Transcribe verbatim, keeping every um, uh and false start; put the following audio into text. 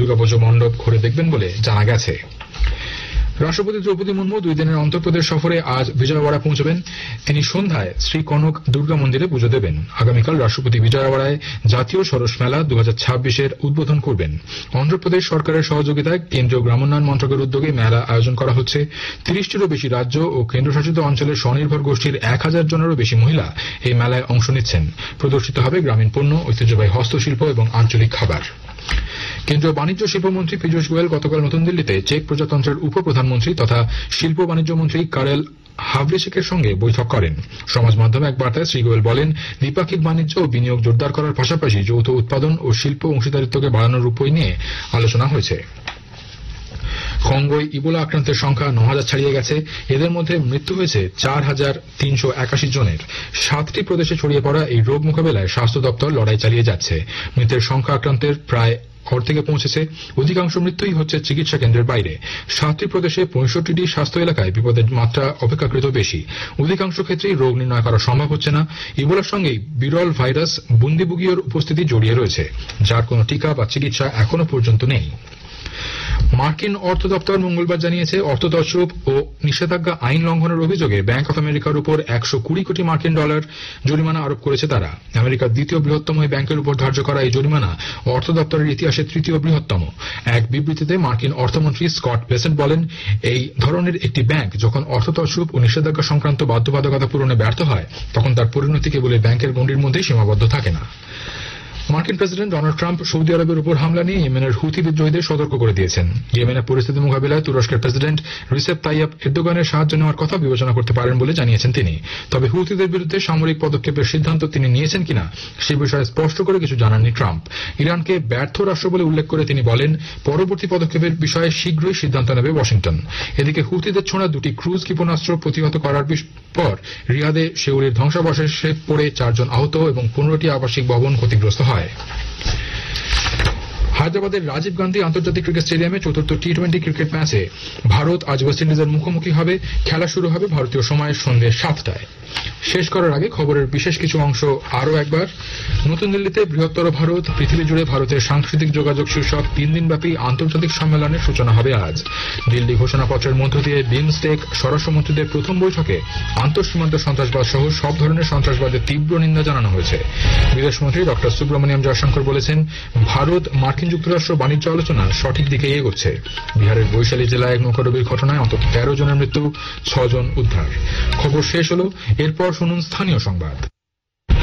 দুর্গাপুজো মণ্ডপ ঘুরে দেখবেন বলে জানা গেছে। রাষ্ট্রপতি দ্রৌপদী মুর্মু দুই দিনের অন্ধ্রপ্রদেশ সফরে আজ বিজয়ওয়াড়া পৌঁছবেন। তিনি সন্ধ্যায় শ্রী কনক দুর্গা মন্দিরে পুজো দেবেন। আগামীকাল রাষ্ট্রপতি বিজয়ওয়াড়ায় জাতীয় সরস মেলা দু হাজার ছাব্বিশের উদ্বোধন করবেন। অন্ধ্রপ্রদেশ সরকারের সহযোগিতায় কেন্দ্রীয় গ্রামোন্নয়ন মন্ত্রকের উদ্যোগে মেলা আয়োজন করা হচ্ছে। তিরিশটিরও বেশি রাজ্য ও কেন্দ্রশাসিত অঞ্চলের স্বনির্ভর গোষ্ঠীর এক হাজার জনেরও বেশি মহিলা এই মেলায় অংশ নিচ্ছেন। প্রদর্শিত হবে গ্রামীণ পণ্য, ঐতিহ্যবাহী হস্তশিল্প এবং আঞ্চলিক খাবার। কেন্দ্রীয় বাণিজ্য শিল্পমন্ত্রী পীযূষ গোয়েল গতকাল নতুন দিল্লিতে চেক প্রজাতন্ত্রের উপপ্রধানমন্ত্রী তথা শিল্প বাণিজ্য মন্ত্রী কারেল হাভলিচেকের সঙ্গে বৈঠক করেন। সমাজ মাধ্যমে এক বার্তায় শ্রী গোয়েল বলেন, দ্বিপাক্ষিক বাণিজ্য ও বিনিয়োগ জোরদার করার পাশাপাশি যৌথ উৎপাদন ও শিল্প অংশীদারিত্বকে বাড়ানোর উপায় নিয়ে আলোচনা হয়েছে। কঙ্গোয় ইবোলা আক্রান্তের সংখ্যা ন হাজার ছাড়িয়ে গেছে। এদের মধ্যে মৃত্যু হয়েছে চার হাজার তিনশো একাশি জনের। সাতটি প্রদেশে ছড়িয়ে পড়া এই রোগ মোকাবেলায় স্বাস্থ্য দপ্তর লড়াই চালিয়ে যাচ্ছে। মৃতের সংখ্যা আক্রান্তের প্রায় অর্ধেকে পৌঁছেছে। অধিকাংশ মৃত্যুই হচ্ছে চিকিৎসা কেন্দ্রের বাইরে। সাতটি প্রদেশে পঁয়ষট্টিটি স্বাস্থ্য এলাকায় বিপদের মাত্রা অপেক্ষাকৃত বেশি। অধিকাংশ ক্ষেত্রেই রোগ নির্ণয় করা সম্ভব হচ্ছে না। ইবোলার সঙ্গেই বিরল ভাইরাস বুন্দিবুগিওর উপস্থিতি জড়িয়ে রয়েছে, যার কোনো টিকা বা চিকিৎসা এখনো পর্যন্ত নেই। মার্কিন অর্থ দপ্তর মঙ্গলবার জানিয়েছে, অর্থ তছরূপ ও নিষেধাজ্ঞা আইন লঙ্ঘনের অভিযোগে ব্যাংক অফ আমেরিকার উপর একশো কুড়ি কোটি মার্কিন ডলার জরিমানা আরোপ করেছে তারা। আমেরিকার দ্বিতীয় বৃহত্তম এই ব্যাংকের উপর ধার্য করা এই জরিমানা অর্থ দপ্তরের ইতিহাসে তৃতীয় বৃহত্তম। এক বিবৃতিতে মার্কিন অর্থমন্ত্রী স্কট বেসেন্ট বলেন, এই ধরনের একটি ব্যাংক যখন অর্থ তছরূপ ও নিষেধাজ্ঞা সংক্রান্ত বাধ্যবাধকতা পূরণে ব্যর্থ হয়, তখন তার পরিণতি কেবল ব্যাংকের গণ্ডির মধ্যেই সীমাবদ্ধ থাকে না। মার্কিন প্রেসিডেন্ট ডোনাল্ড ট্রাম্প সৌদি আরবের উপর হামলা নিয়ে ইয়েমেনের হুথি বিদ্রোহীদের সতর্ক করে দিয়েছেন। ইয়েমেনের পরিস্থিতি মোকাবিলায় তুরস্কের প্রেসিডেন্ট রিসেপ তাইয়েপ এরদোগানের সাহায্য নেওয়ার কথা বিবেচনা করতে পারেন বলে জানিয়েছেন তিনি। তবে হুথিদের বিরুদ্ধে সামরিক পদক্ষেপের সিদ্ধান্ত তিনি নিয়েছেন কিনা সে বিষয়ে স্পষ্ট করে কিছু জানাননি ট্রাম্প। ইরানকে ব্যর্থ রাষ্ট্র বলে উল্লেখ করে তিনি বলেন, পরবর্তী পদক্ষেপের বিষয়ে শীঘ্রই সিদ্ধান্ত নেবে ওয়াশিংটন। এদিকে হুথিদের ছোড়া দুটি ক্রুজ ক্ষেপণাস্ত্র প্রতিহত করার পর রিয়াদে সেউরির ধ্বংসাবশেষে পড়ে চারজন আহত এবং পনেরোটি আবাসিক ভবন ক্ষতিগ্রস্ত হয়। হায়দ্রাবাদের রাজীব গান্ধী আন্তর্জাতিক ক্রিকেট স্টেডিয়ামে চতুর্থ টি টোয়েন্টি ক্রিকেট ম্যাচে ভারত আজ ওয়েস্ট ইন্ডিজের মুখোমুখি হবে। খেলা শুরু হবে ভারতীয় সময় সন্ধ্যে সাতটায়। শেষ করার আগে খবরের বিশেষ কিছু অংশ আরও একবার। নতুন দিল্লিতে বৃহত্তর ভারত, পৃথিবী জুড়ে ভারতের সাংস্কৃতিক যোগাযোগ শীর্ষক তিন দিনব্যাপী আন্তর্জাতিক সম্মেলনের সূচনা হবে আজ। দিল্লি ঘোষণাপত্রের মধ্য দিয়ে বিমস্টেক স্বরাষ্ট্রমন্ত্রীদের প্রথম বৈঠকে আন্তঃসীমান্ত সন্ত্রাসবাদ সহ সব ধরনের সন্ত্রাসবাদের তীব্র নিন্দা জানানো হয়েছে। বিদেশমন্ত্রী ডক্টর সুব্রমণিয়াম জয়শঙ্কর বলেছেন, ভারত মার্কিন যুক্তরাষ্ট্র বাণিজ্য আলোচনা সঠিক দিকে এগোচ্ছে। বিহারের বৈশালী জেলায় এক নৌকাডুবির ঘটনায় অন্তত তেরো জনের মৃত্যু, ছজন উদ্ধার। খবর শেষ হল, এরপর শুনুন স্থানীয় সংবাদ।